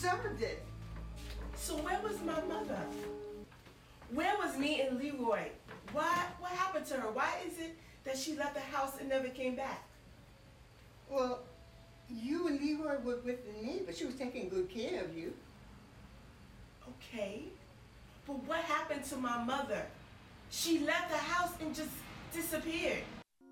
summoned it. So where was my mother? Where was me and Leroy? What happened to her? Why is it that she left the house and never came back? Well, you and Leroy were with the neighbor. She was taking good care of you. Okay, but what happened to my mother? She left the house and just disappeared.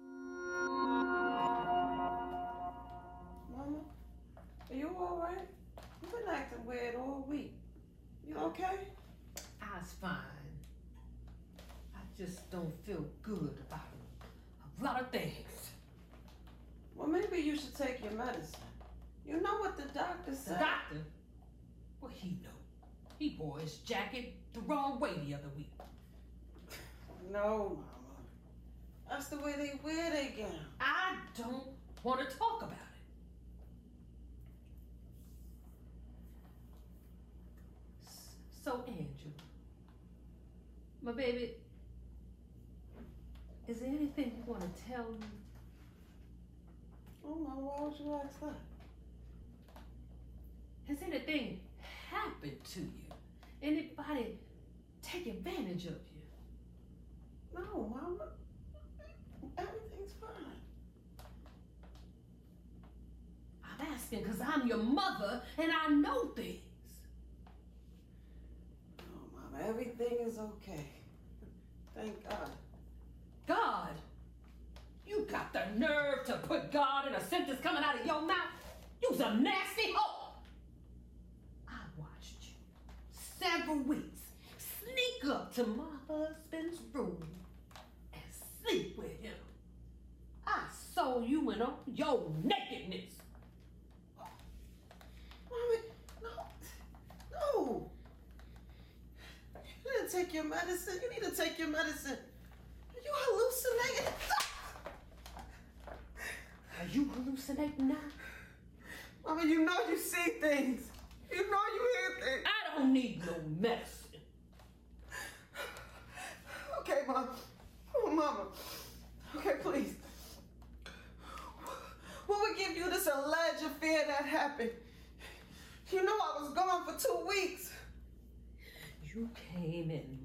Mama, are you all right? You've been acting weird all week. You okay? I was fine. I just don't feel good about a lot of things. Well, maybe you should take your medicine. You know what the doctor said. The doctor? Well, he know. He wore his jacket the wrong way the other week. No, Mama. That's the way they wear their gown. I don't want to talk about it. So, Angela, my baby, is there anything you want to tell me? Oh, Mama, why would you ask that? Has anything happened to you? Anybody take advantage of you? No, Mama. Everything's fine. I'm asking because I'm your mother and I know things. No, Mama, everything is okay. Thank God. God? You got the nerve to put God in a sentence coming out of your mouth? You's a nasty hoe! I watched you several weeks sneak up to my husband's room and sleep with him. I saw you in all your nakedness. Mommy, no. You didn't take your medicine. You need to take your medicine. You hallucinating. Are you hallucinating now? Mama, you know you see things. You know you hear things. I don't need no medicine. Okay, Mom. Oh, Mama. Okay, please. What would give you this alleged affair that happened? You know I was gone for 2 weeks. You came in